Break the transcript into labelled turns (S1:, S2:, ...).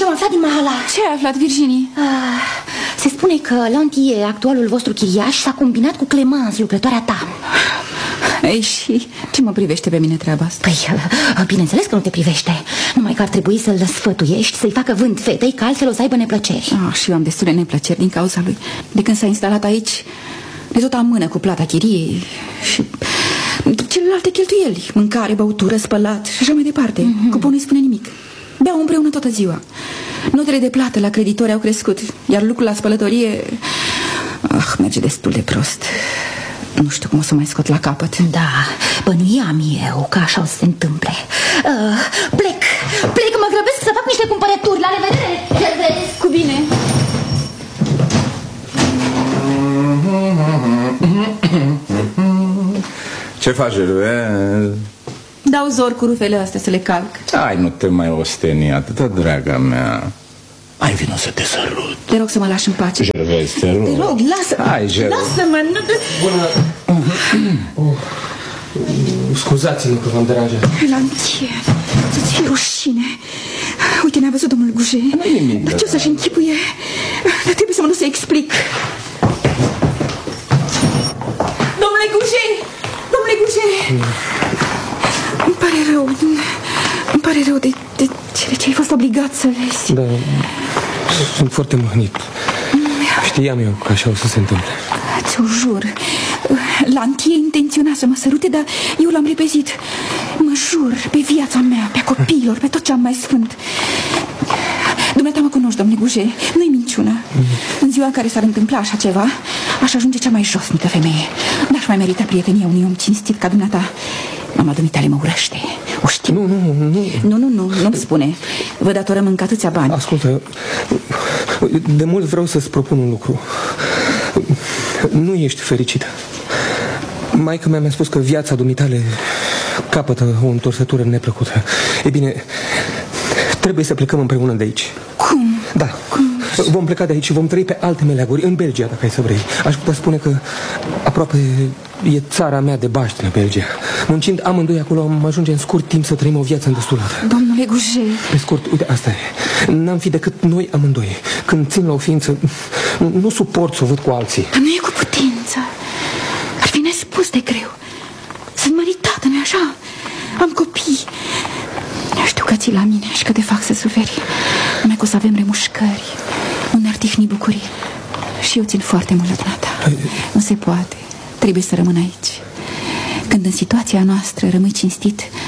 S1: am aflat din Mahala.
S2: Ce ai aflat, Virginie?
S1: Se spune că Lantie, actualul vostru chiriaș, s-a combinat cu Clemence, lucrătoarea ta.
S2: Ei, și ce mă privește pe mine treaba asta?
S1: Păi, bineînțeles că nu te privește. Numai că ar trebui să-l sfătuiești, să-i facă vânt fetei, că altfel o să aibă neplăceri.
S2: Și eu am destule neplăceri din cauza lui. De când s-a instalat aici, de tot amână cu plata chiriei și celelalte cheltuieli, mâncare, băutură, spălat și așa mai departe. Cupul nu-i spune nimic. Beau împreună toată ziua. Notele de plată la creditori au crescut, iar lucrul la spălătorie merge destul de prost. Nu știu cum o să mai scot la capăt.
S1: Da, bănuiam eu că așa o să se întâmple. Plec, mă grăbesc să fac niște cumpărături. La revedere, Gervais.
S2: Cu bine.
S3: Ce faci, Gervais?
S2: Dau zor cu rufele astea să le calc.
S3: Hai, nu te mai osteni atâta, draga mea. Hai, vină să te sărut.
S2: Te rog să mă lași în pace.
S3: Gervais, te rog.
S2: Te rog, lasă-mă.
S3: Hai, Gervais.
S2: Lasă-mă.
S4: Bună. Scuzați-mă că v-am deranjat.
S2: Lantie, să-ți fie rușine. Uite, ne-a văzut domnul Goujet.
S3: Nu-i nimic.
S2: Dar ce o să-și închipuie? Dar trebuie să mă duc să explic. Domnule Goujet! Domnule Goujet! Îmi pare rău de cele ce ai fost obligat să vezi.
S4: Da, sunt foarte mâhnit. Știam eu că așa o să se întâmple.
S2: Ți-o jur. Lantie intenționa să mă sărute, dar eu l-am repezit. Mă jur, pe viața mea, pe a copiilor, pe tot ce am mai sfânt. Dumneata mă cunoști, domnule Goujet, nu-i minciună. În ziua în care s-ar întâmpla așa ceva, aș ajunge cea mai josnică femeie. N-aș mai merita prietenia unui om cinstit ca dumneata. Mama dumitale mă urăște, o știu. Nu-mi spune. Vă datorăm încă atâția bani.
S4: Ascultă, de mult vreau să-ți propun un lucru. Nu ești fericită. Maica mea mi-a spus că viața dumitale capătă o întorsătură neplăcută. E bine, trebuie să plecăm împreună de aici.
S2: Cum?
S4: Da. Vom pleca de aici și vom trăi pe alte meleaguri, în Belgia, dacă ai să vrei. Aș putea spune că aproape e țara mea de baștină, Belgia. Muncind amândoi acolo, am ajunge în scurt timp să trăim o viață îndestulată.
S2: Domnule Goujet.
S4: Pe scurt, uite, asta e. N-am fi decât noi amândoi. Când țin la o ființă, nu suport să o văd cu alții.
S2: Nu e cu putință. Ar fi nespus de greu. Sunt măritată, nu-i așa? Am copii. Știu că ții la mine și că te fac să suferi. Numai că o să avem remușcări. Nu ne-ar tihni bucurie. Și eu țin foarte mult la dumneata. Nu se poate. Trebuie să rămân aici. Când în situația noastră rămâi cinstit,